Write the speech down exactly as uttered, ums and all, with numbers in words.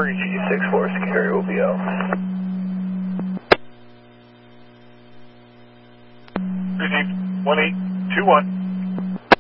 three G six four, security will be out. Received, one eight two one.